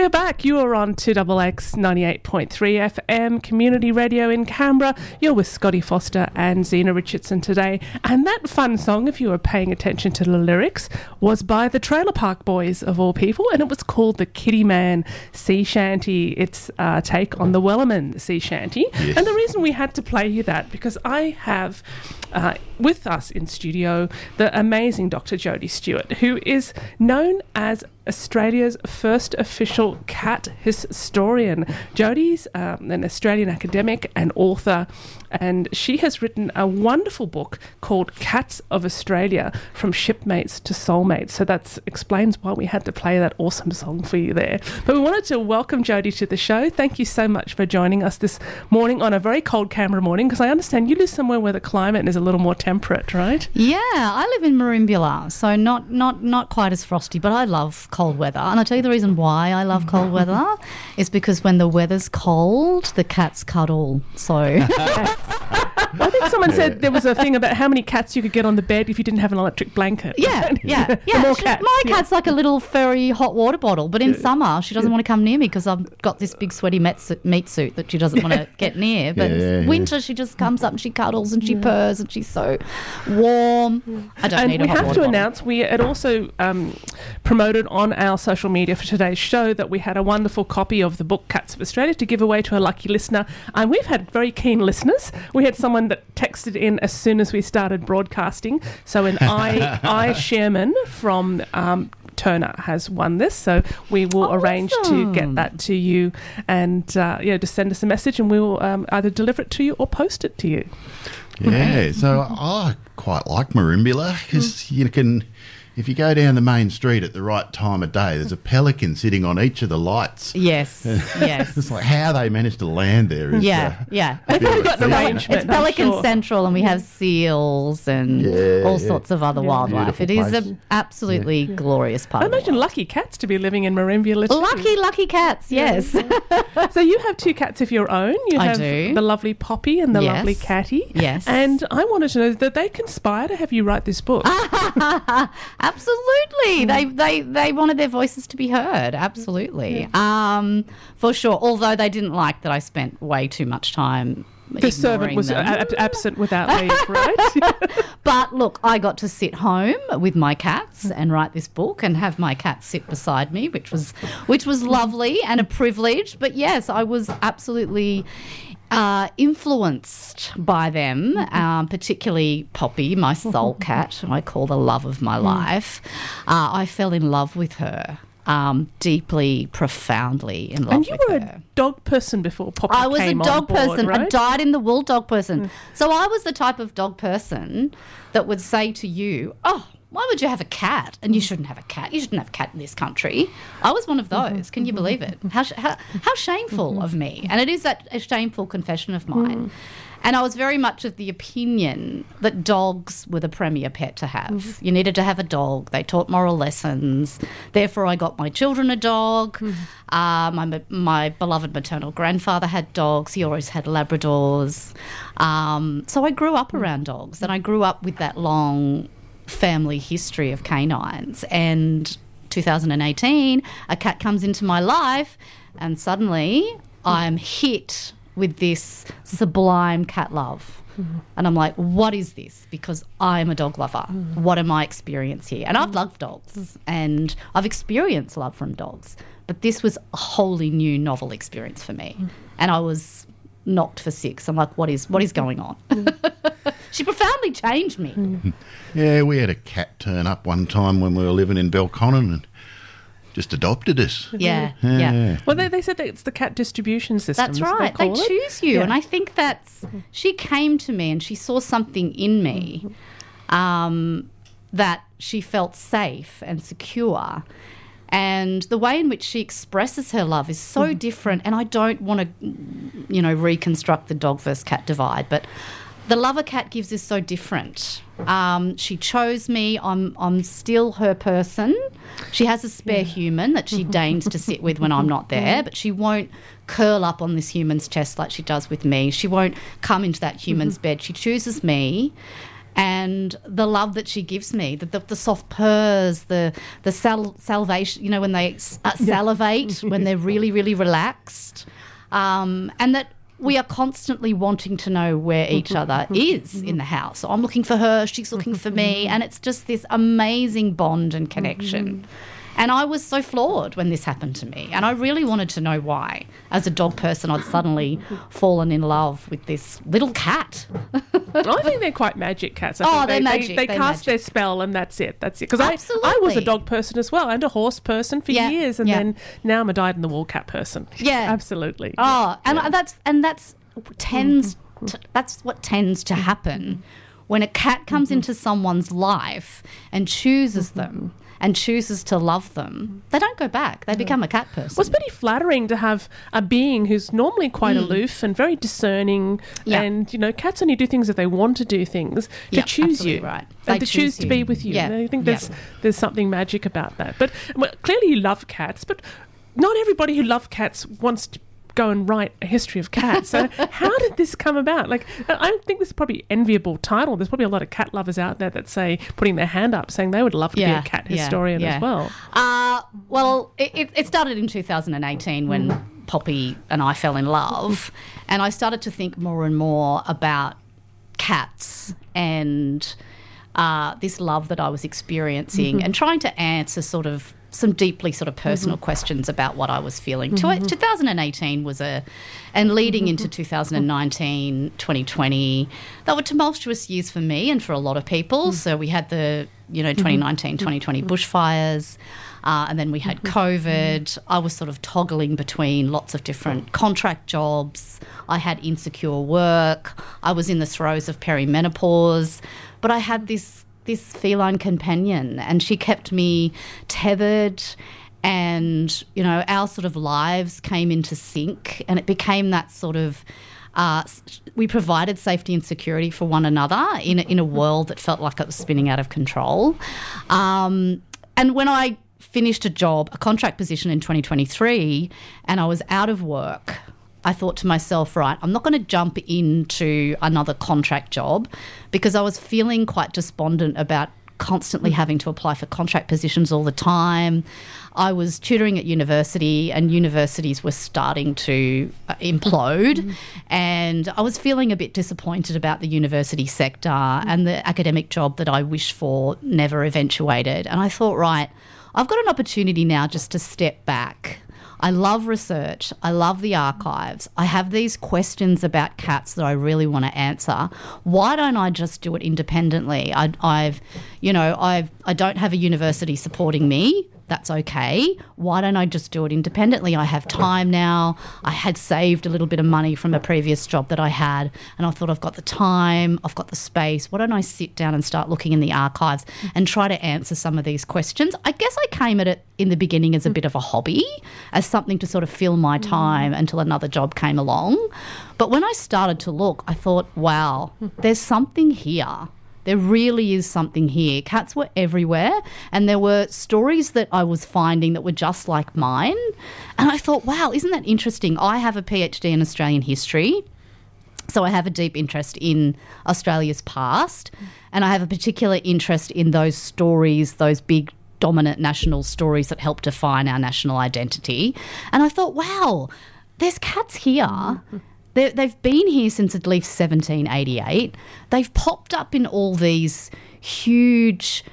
We're back. You are on 2XX 98.3 FM Community Radio in Canberra. You're with Scotty Foster and Zena Richardson today. And that fun song, if you were paying attention to the lyrics, was by the Trailer Park Boys, of all people, and it was called the Kitty Man Sea Shanty. It's a take on the Wellerman Sea Shanty. Yes. And the reason we had to play you that, because I have with us in studio the amazing Dr. Jodie Stewart, who is known as Australia's first official cat historian. Jodie's an Australian academic and author, and she has written a wonderful book called Cats of Australia, From Shipmates to Soulmates. So that explains why we had to play that awesome song for you there. But we wanted to welcome Jodie to the show. Thank you so much for joining us this morning on a very cold Canberra morning, because I understand you live somewhere where the climate is a little more temperate, right? Yeah, I live in Merimbula, so not quite as frosty, but I love cold weather. And I'll tell you the reason why I love cold weather is because when the weather's cold, the cats cuddle. So I think someone said there was a thing about how many cats you could get on the bed if you didn't have an electric blanket. Yeah. More cats. My cat's like a little furry hot water bottle, but in summer she doesn't want to come near me because I've got this big sweaty meat suit that she doesn't want to get near. But winter she just comes up and she cuddles and she purrs and she's so warm. I don't need a hot water bottle. And we have to announce, we had also promoted on our social media for today's show that we had a wonderful copy of the book Cats of Australia to give away to a lucky listener. And we've had very keen listeners. We had someone that texted in as soon as we started broadcasting. So I Sherman from Turner has won this, so we will arrange to get that to you and just send us a message and we will either deliver it to you or post it to you. Yeah, so I quite like Merimbula because you can, if you go down the main street at the right time of day, there's a pelican sitting on each of the lights. Yes. It's like how they managed to land there. Is, We've probably got an arrangement. It's Pelican Central, and we have seals and all sorts of other wildlife. Beautiful It is place. an absolutely glorious part. I imagine lucky cats to be living in Merimbula too. Lucky cats, yes. So you have two cats of your own. I have do. The lovely Poppy and the lovely Catty. Yes. And I wanted to know that they conspire to have you write this book. Absolutely. They wanted their voices to be heard. Absolutely. For sure. Although they didn't like that I spent way too much time the servant was absent without leave, right? But look, I got to sit home with my cats and write this book and have my cat sit beside me, which was lovely and a privilege. But yes, I was absolutely influenced by them, particularly Poppy, my soul cat, who I call the love of my life. I fell in love with her. Deeply, profoundly in love with her. And you were a dog person before Poppy came on board, I was a dog person, right? a dyed-in-the-wool dog person. So I was the type of dog person that would say to you, oh, why would you have a cat? And you shouldn't have a cat. You shouldn't have a cat in this country. I was one of those. Can you believe it? How shameful of me. And it is a shameful confession of mine. And I was very much of the opinion that dogs were the premier pet to have. You needed to have a dog. They taught moral lessons. Therefore, I got my children a dog. My beloved maternal grandfather had dogs. He always had Labradors. So I grew up around dogs, and I grew up with that long family history of canines. And 2018, a cat comes into my life, and suddenly I'm hit with this sublime cat love. And I'm like, what is this? Because I'm a dog lover. What am I experiencing here? And I've loved dogs and I've experienced love from dogs. But this was a wholly new, novel experience for me. And I was knocked for six. I'm like, what is going on? She profoundly changed me. Yeah, we had a cat turn up one time when we were living in Belconnen and just adopted us. Yeah. Well, they said that it's the cat distribution system. That's right. They choose you. And I think she came to me and she saw something in me that she felt safe and secure. And the way in which she expresses her love is so different. And I don't want to, reconstruct the dog versus cat divide, but the love a cat gives is so different. She chose me. I'm still her person. She has a spare human that she deigns to sit with when I'm not there, but she won't curl up on this human's chest like she does with me. She won't come into that human's bed. She chooses me, And the love that she gives me, the soft purrs, the salivation, when they salivate, when they're really, really relaxed, and that we are constantly wanting to know where each other is in the house. So I'm looking for her, she's looking for me, and it's just this amazing bond and connection. And I was so floored when this happened to me, and I really wanted to know why. As a dog person, I'd suddenly fallen in love with this little cat. I think they're quite magic cats. They're magic. They cast their spell and that's it. Because I was a dog person as well and a horse person for years, and then now I'm a dyed-in-the-wool cat person. Yeah, absolutely. Oh, and that's what tends to happen when a cat comes into someone's life and chooses them. And chooses to love them, they don't go back. They become a cat person. Well, it's pretty flattering to have a being who's normally quite aloof and very discerning. Yeah. And, cats only do things if they want to do things, to choose you. Right. And to choose to be with you. Yeah. I think there's something magic about that. But clearly you love cats, but not everybody who loves cats wants to go and write a history of cats. So how did this come about? I think this is probably an enviable title. There's probably a lot of cat lovers out there that say, putting their hand up, saying they would love to be a cat historian as well. Well, it started in 2018 when Poppy and I fell in love, and I started to think more and more about cats and this love that I was experiencing and trying to answer sort of some deeply sort of personal questions about what I was feeling. 2018 was and leading into 2019, 2020, they were tumultuous years for me and for a lot of people. So we had the, 2019, 2020 bushfires, and then we had COVID. I was sort of toggling between lots of different contract jobs. I had insecure work. I was in the throes of perimenopause, but I had this feline companion, and she kept me tethered, and our sort of lives came into sync, and it became that sort of we provided safety and security for one another in a world that felt like it was spinning out of control. And when I finished a contract position in 2023, and I was out of work, I thought to myself, right, I'm not going to jump into another contract job, because I was feeling quite despondent about constantly having to apply for contract positions all the time. I was tutoring at university, and universities were starting to implode, and I was feeling a bit disappointed about the university sector, and the academic job that I wished for never eventuated. And I thought, right, I've got an opportunity now just to step back. I love research. I love the archives. I have these questions about cats that I really want to answer. Why don't I just do it independently? I don't have a university supporting me. That's okay. Why don't I just do it independently? I have time now. I had saved a little bit of money from a previous job that I had, and I thought, I've got the time, I've got the space. Why don't I sit down and start looking in the archives and try to answer some of these questions? I guess I came at it in the beginning as a bit of a hobby, as something to sort of fill my time until another job came along. But when I started to look, I thought, wow, there's something here. There really is something here. Cats were everywhere, and there were stories that I was finding that were just like mine. And I thought, wow, isn't that interesting? I have a PhD in Australian history, so I have a deep interest in Australia's past, and I have a particular interest in those stories, those big dominant national stories that help define our national identity. And I thought, wow, there's cats here. They've been here since at least 1788. They've popped up in all these huge,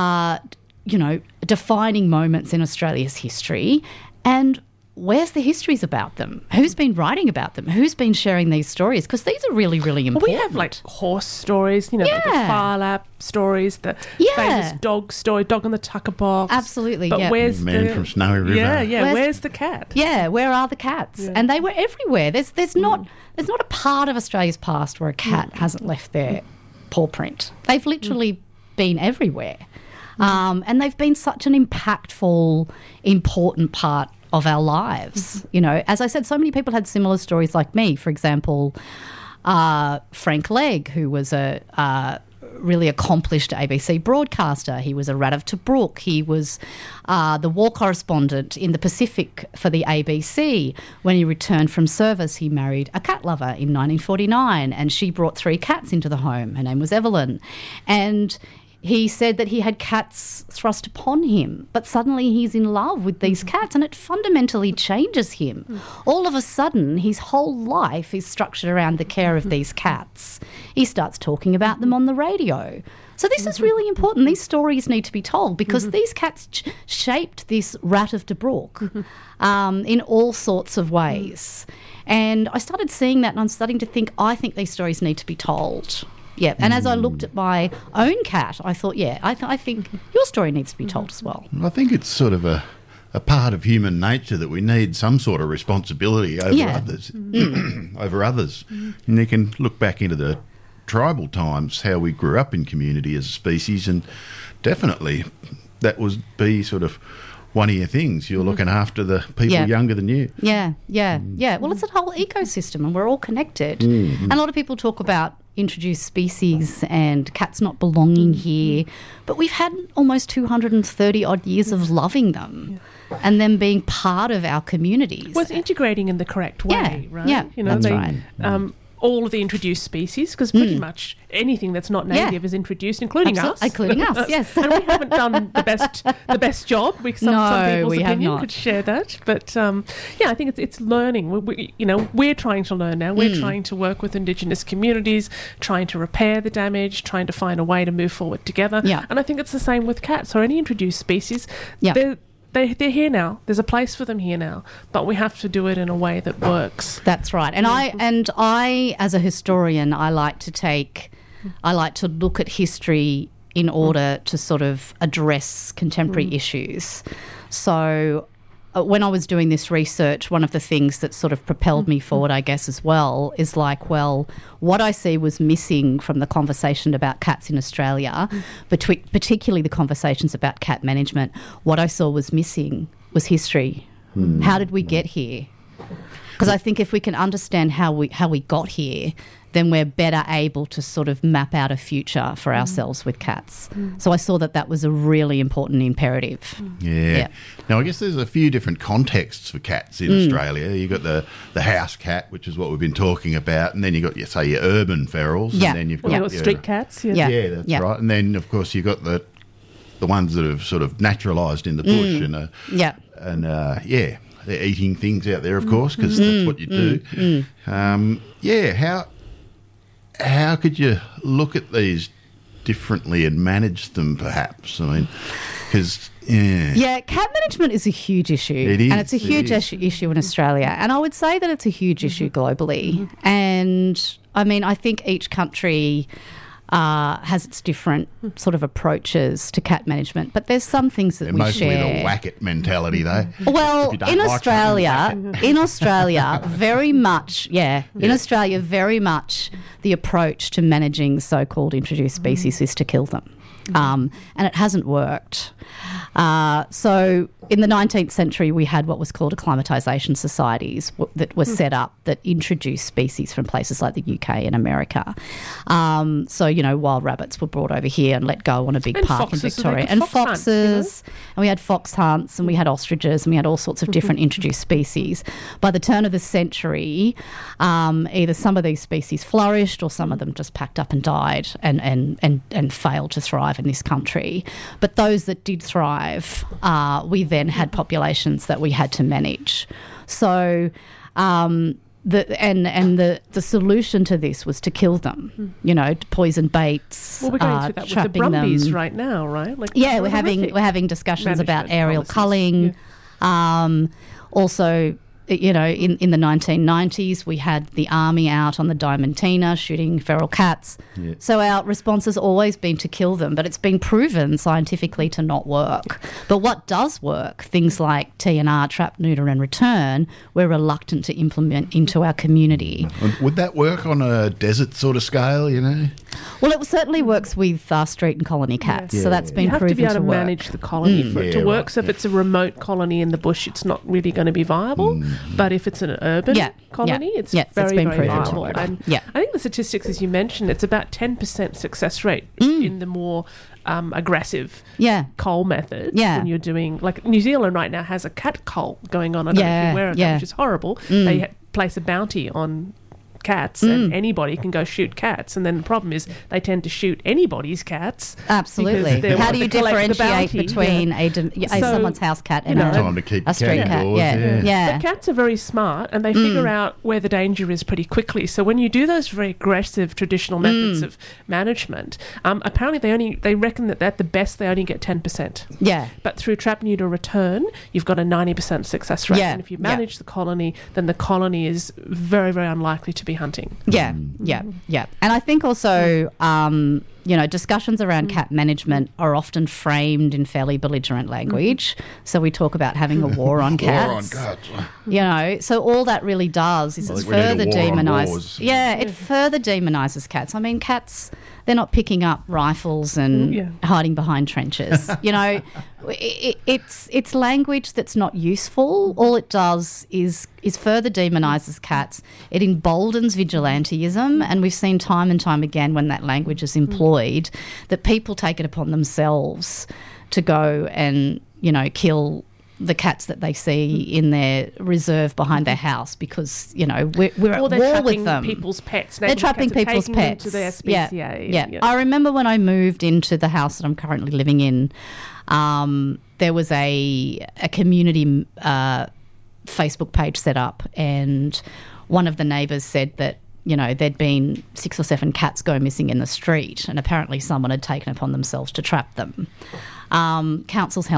defining moments in Australia's history. And where's the histories about them? Who's been writing about them? Who's been sharing these stories? Because these are really, really important. Well, we have horse stories, the Phar Lap stories, the famous dog story, Dog on the Tucker Box. Absolutely, but where's Man from Snowy River? Yeah, where's the cat? Yeah, where are the cats? Yeah. And they were everywhere. There's not a part of Australia's past where a cat hasn't left their paw print. They've literally been everywhere. And they've been such an impactful, important part of our lives. As I said, so many people had similar stories like me. For example, Frank Legg, who was a really accomplished ABC broadcaster. He was a rat of Tobruk. He was the war correspondent in the Pacific for the ABC. When he returned from service, he married a cat lover in 1949, and she brought 3 cats into the home. Her name was Evelyn. And he said that he had cats thrust upon him, but suddenly he's in love with these cats, and it fundamentally changes him. All of a sudden, his whole life is structured around the care of these cats. He starts talking about them on the radio. So this is really important. These stories need to be told because these cats shaped this rat of Tobruk in all sorts of ways. And I started seeing that, and I'm starting to think, I think these stories need to be told. Yeah, and as I looked at my own cat, I thought, I think your story needs to be told as well. I think it's sort of a part of human nature that we need some sort of responsibility over others. Over others. And you can look back into the tribal times, how we grew up in community as a species, and definitely that would be sort of one of your things. You're looking after the people younger than you. Yeah. Well, it's a whole ecosystem, and we're all connected. And a lot of people talk about introduced species and cats not belonging here, but we've had almost 230 odd years of loving them and them being part of our communities. Well, it's integrating in the correct way, right? Yeah, that's right. All of the introduced species, because pretty much anything that's not native is introduced, including us. Including us, yes. And we haven't done the best job. Some people's opinion could share that. But, I think it's learning. We're trying to learn now. We're trying to work with Indigenous communities, trying to repair the damage, trying to find a way to move forward together. Yeah. And I think it's the same with cats or any introduced species. Yeah. They're here now. There's a place for them here now, but we have to do it in a way that works. That's right. And I, as a historian, I like to look at history in order to sort of address contemporary issues. So when I was doing this research, one of the things that sort of propelled me forward, I guess, as well, is what I see was missing from the conversation about cats in Australia, particularly the conversations about cat management. What I saw was missing was history. How did we get here? Because I think if we can understand how we got here, then we're better able to sort of map out a future for ourselves with cats. So I saw that was a really important imperative. Yeah. Now, I guess there's a few different contexts for cats in Australia. You've got the house cat, which is what we've been talking about, and then you've got, your urban ferals. Yeah. And then you've got your street cats. Yeah, that's right. And then, of course, you've got the ones that have sort of naturalised in the bush they're eating things out there, of course, because that's what you do. How could you look at these differently and manage them, perhaps? I mean, because... cat management is a huge issue. It is. And it's a huge issue in Australia. And I would say that it's a huge issue globally. And, I mean, I think each country has its different sort of approaches to cat management, but there's some things that we mostly share. Mostly the whack-it mentality, though. Well, in Australia, very much, in Australia, very much the approach to managing so-called introduced species is to kill them. And it hasn't worked. So in the 19th century, we had what was called acclimatisation societies that were set up that introduced species from places like the UK and America. So, wild rabbits were brought over here and let go on a big park in Victoria. And foxes. And we had fox hunts, and we had ostriches, and we had all sorts of different introduced species. By the turn of the century, either some of these species flourished or some of them just packed up and died and failed to thrive in this country. But those that did thrive, we then had populations that we had to manage. So the solution to this was to kill them, to poison baits. Well, we're going through that with the Brumbies right now, right? We're having discussions about aerial culling. Also, in the 1990s, we had the army out on the Diamantina shooting feral cats. Yeah. So our response has always been to kill them, but it's been proven scientifically to not work. But what does work, things like TNR, trap, neuter and return, we're reluctant to implement into our community. Would that work on a desert sort of scale, Well, it certainly works with street and colony cats, so that's been you have proven to be able to work. manage the colony for it to work. So if it's a remote colony in the bush, it's not really going to be viable. But if it's an urban colony, it's very, been very proven to viable. work. And I think the statistics, as you mentioned, it's about 10% success rate in the more aggressive cull methods when you're doing, like New Zealand right now has a cat cull going on. I don't know if you're aware of that, which is horrible. They place a bounty on cats and anybody can go shoot cats, and then the problem is they tend to shoot anybody's cats. Absolutely. How do you differentiate between someone's house cat and time to keep a street cat? But cats are very smart and they figure out where the danger is pretty quickly. So when you do those very aggressive traditional methods of management, apparently they reckon that at the best they only get 10%. Yeah. But through trap, neuter, return, you've got a 90% success rate. And if you manage the colony, then the colony is very, very unlikely to be hunting. And I think also discussions around cat management are often framed in fairly belligerent language. So we talk about having a war on cats. So all that really does is it further demonises. It further demonises cats. I mean, cats, they're not picking up rifles and hiding behind trenches. It's language that's not useful. All it does is further demonises cats. It emboldens vigilantism, and we've seen time and time again when that language is employed that people take it upon themselves to go and kill the cats that they see in their reserve behind their house because, we're at war with them. People's pets. They're trapping people's pets. To their SPCA. I remember when I moved into the house that I'm currently living in, there was a community Facebook page set up, and one of the neighbours said that there'd been 6 or 7 cats go missing in the street, and apparently someone had taken upon themselves to trap them. Councils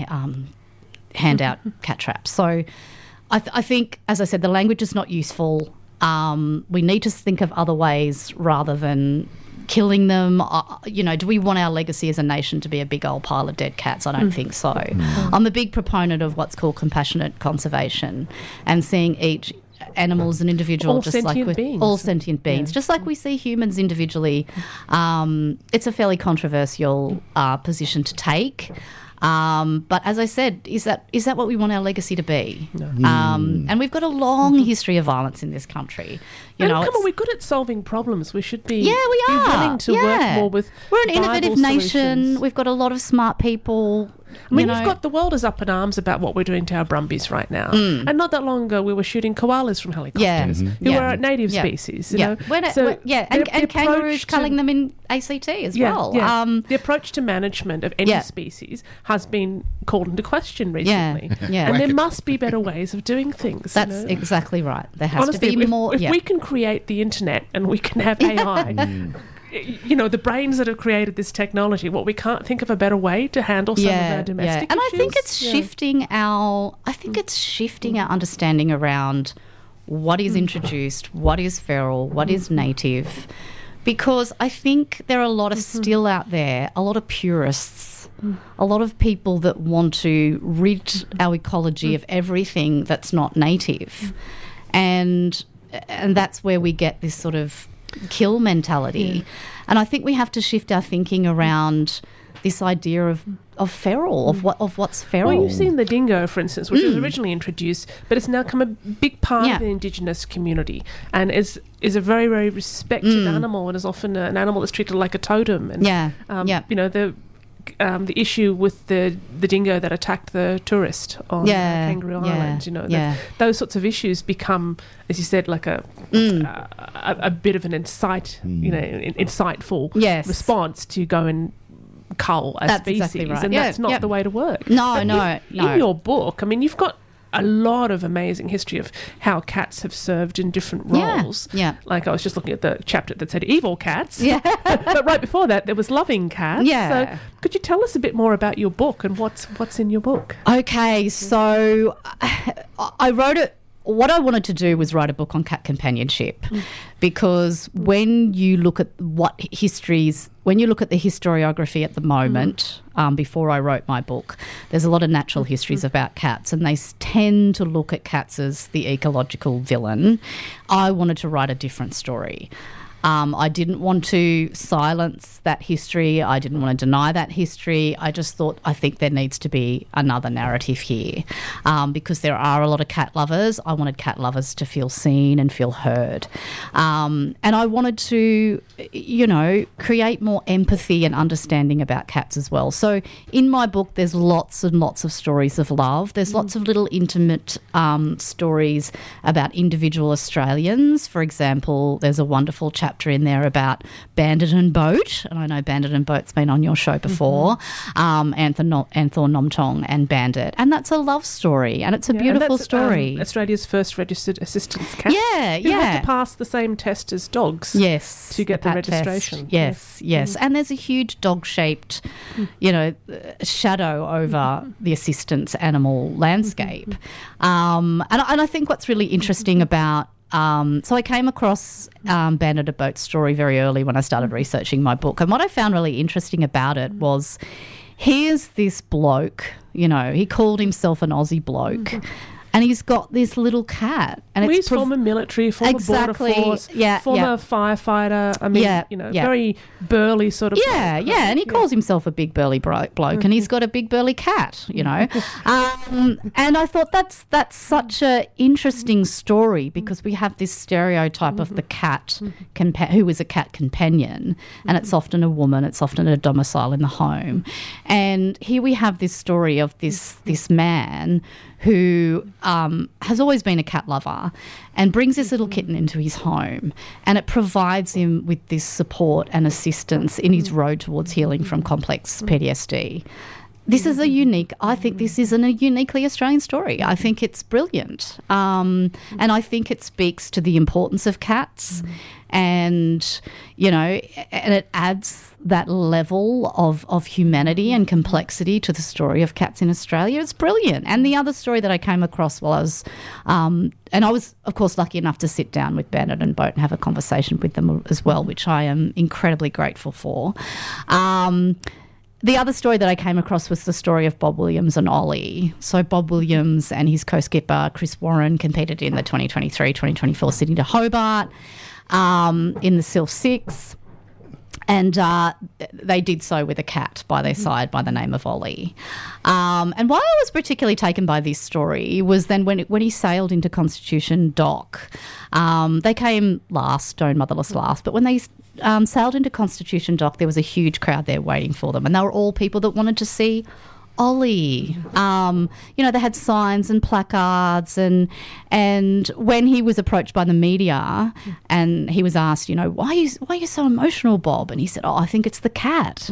hand out cat traps. So I think, as I said, the language is not useful. We need to think of other ways rather than killing them. Do we want our legacy as a nation to be a big old pile of dead cats? I don't think so. I'm a big proponent of what's called compassionate conservation and seeing each animal as an individual, just sentient beings, just like we see humans individually. It's a fairly controversial position to take. But as I said, is that what we want our legacy to be? No. And we've got a long history of violence in this country. Come on, we're good at solving problems. We should be, we are. Be willing to work more with. We're an innovative nation. We've got a lot of smart people. I mean, the world is up in arms about what we're doing to our brumbies right now. And not that long ago, we were shooting koalas from helicopters, who are a native species. You know? And kangaroos culling them in ACT as well. The approach to management of any species has been called into question recently. And there must be better ways of doing things. That's exactly right. There has to be more. If we can create the internet and we can have AI, the brains that have created this technology, we can't think of a better way to handle some of our domestic and issues. I think it's shifting our understanding around what is introduced, what is feral, what is native, because I think there are a lot of still out there, a lot of purists, a lot of people that want to rid our ecology of everything that's not native, and that's where we get this sort of kill mentality. And I think we have to shift our thinking around this idea of feral, of what's feral. Well, you've seen the dingo, for instance, which was originally introduced, but it's now become a big part of the Indigenous community and is a very, very respected animal, and is often an animal that's treated like a totem. And, the issue with the dingo that attacked the tourist on Kangaroo Island, those sorts of issues become, as you said, like a bit of an insightful response to go and cull a species, exactly right. And that's not the way to work. No. In your book, I mean, you've got a lot of amazing history of how cats have served in different roles. Like I was just looking at the chapter that said evil cats. But right before that, there was loving cats. So could you tell us a bit more about your book and what's in your book? Okay, so I wrote it. What I wanted to do was write a book on cat companionship, because when you look at the historiography at the moment, before I wrote my book, there's a lot of natural histories about cats, and they tend to look at cats as the ecological villain. I wanted to write a different story. I didn't want to silence that history. I didn't want to deny that history. I just thought, I think there needs to be another narrative here, because there are a lot of cat lovers. I wanted cat lovers to feel seen and feel heard. And I wanted to, create more empathy and understanding about cats as well. So in my book, there's lots and lots of stories of love. There's lots of little intimate stories about individual Australians. For example, there's a wonderful chapter in there about Bandit and Boat, and I know Bandit and Boat's been on your show before, Anthor Nomtong and Bandit, and that's a love story, and it's a beautiful story. Australia's first registered assistance cat. You have to pass the same test as dogs. Yes, to get the registration. Yes. And there's a huge dog-shaped, shadow over the assistance animal landscape. And I think what's really interesting about so I came across Bandit and Boat's story very early when I started researching my book. And what I found really interesting about it was, here's this bloke, he called himself an Aussie bloke. And he's got this little cat. And he's former military, former border force, former firefighter. I mean, very burly sort of bloke. And he calls himself a big burly bloke, and he's got a big burly cat, And I thought that's such a interesting story, because we have this stereotype of the cat who is a cat companion, and it's often a woman, it's often a domicile in the home. And here we have this story of this man who has always been a cat lover and brings this little kitten into his home, and it provides him with this support and assistance in his road towards healing from complex PTSD. This is I think this is a uniquely Australian story. I think it's brilliant. And I think it speaks to the importance of cats, and it adds that level of humanity and complexity to the story of cats in Australia. It's brilliant. And the other story that I came across while I was, and I was, of course, lucky enough to sit down with Bandit and Boat and have a conversation with them as well, which I am incredibly grateful for. The other story that I came across was the story of Bob Williams and Ollie. So Bob Williams and his co-skipper Chris Warren competed in the 2023-2024 Sydney to Hobart in the Sylph Six. And they did so with a cat by their side by the name of Ollie. And why I was particularly taken by this story was then when he sailed into Constitution Dock. They came last, stone motherless last, but when they sailed into Constitution Dock, there was a huge crowd there waiting for them, and they were all people that wanted to see Ollie. They had signs and placards, and when he was approached by the media and he was asked, why are you so emotional, Bob? And he said, I think it's the cat.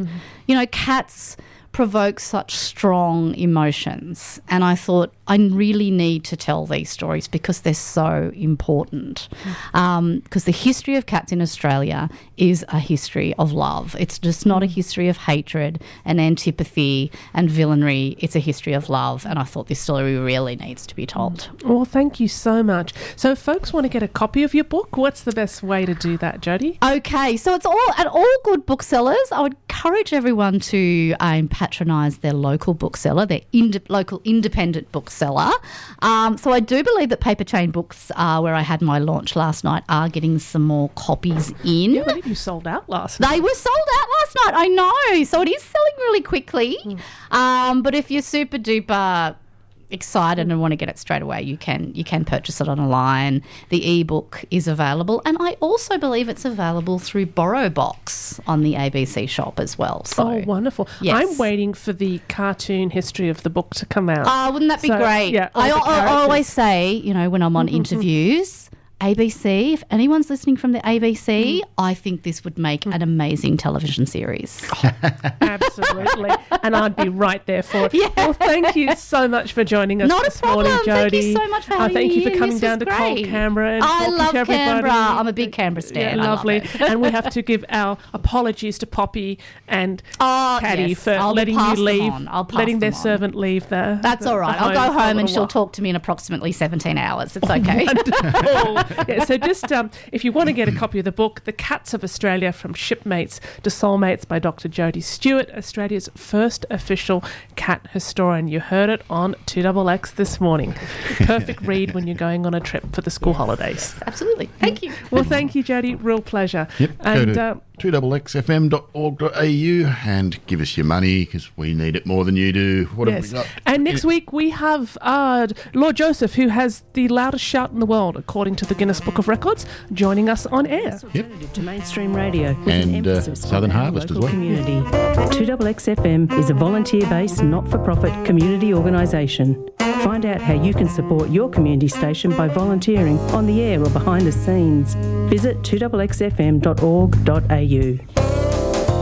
Cats provoke such strong emotions, and I thought I really need to tell these stories because they're so important. Because the history of cats in Australia is a history of love. It's just not a history of hatred and antipathy and villainy. It's a history of love, and I thought this story really needs to be told. Well, thank you so much. So if folks want to get a copy of your book, what's the best way to do that, Jodie? Okay, so it's all at all good booksellers. I would encourage everyone to patronise their local bookseller, their local independent bookseller. So I do believe that Paper Chain Books, where I had my launch last night, are getting some more copies in. Yeah, I believe you sold out last night. They were sold out last night, I know. So it is selling really quickly. But if you're super duper excited and want to get it straight away, you can purchase it online. The ebook is available, and I also believe it's available through BorrowBox on the ABC shop as well. So, wonderful. Yes. I'm waiting for the cartoon history of the book to come out. Wouldn't that be great? Yeah, I always say, when I'm on interviews, ABC, if anyone's listening from the ABC, I think this would make an amazing television series. Absolutely. And I'd be right there for it. Yeah. Well, thank you so much for joining us this morning, Jodie. Thank you so much for having me. Thank you for coming down to cold Canberra and I love to everybody. Canberra. I'm a big Canberra stan. Yeah, lovely. And we have to give our apologies to Poppy and Caddy for letting you leave, letting their servant leave there. That's all right. I'll go home and she'll talk to me in approximately 17 hours. It's okay. Wonderful. Yeah, so just if you want to get a copy of the book, The Cats of Australia From Shipmates to Soulmates by Dr. Jodie Stewart, Australia's first official cat historian. You heard it on 2XX this morning. Perfect read when you're going on a trip for the school holidays. Absolutely. Thank you. Well, thank you, Jodie. Real pleasure. Yep. And Go to 2xxfm.org.au and give us your money because we need it more than you do. What have we got? And next week we have Lord Joseph, who has the loudest shout in the world, according to the Guinness Book of Records, joining us on air. Alternative to mainstream radio with And, an emphasis Southern on our Harvest as local well. community. 2XXFM is a volunteer-based, not-for-profit community organisation. Find out how you can support your community station by volunteering on the air or behind the scenes. Visit 2xxfm.org.au.